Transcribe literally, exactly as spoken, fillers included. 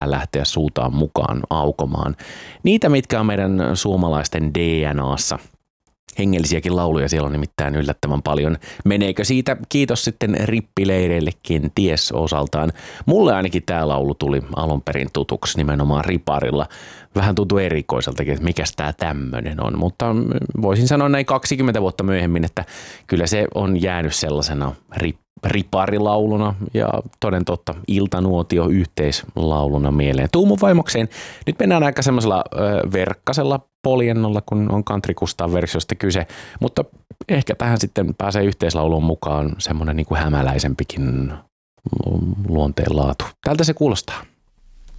lähteä suutaan mukaan aukomaan. Niitä, mitkä on meidän suomalaisten D N A:ssa. Hengellisiäkin lauluja siellä on nimittäin yllättävän paljon. Meneekö siitä kiitos sitten rippileireillekin ties osaltaan. Mulle ainakin tämä laulu tuli alun perin tutuksi nimenomaan riparilla. Vähän tuntuu erikoiseltakin, että mikäs tämä tämmöinen on, mutta voisin sanoa näin kaksikymmentä vuotta myöhemmin, että kyllä se on jäänyt sellaisena rip, riparilauluna ja toden totta iltanuotio yhteislauluna mieleen. Tuumun vaimokseen nyt mennään aika semmoisella ö, verkkasella poljennolla, kun on Country Kustaan versiosta kyse, mutta ehkä tähän sitten pääsee yhteislauluun mukaan semmoinen niin kuin hämäläisempikin luonteenlaatu. Tältä se kuulostaa.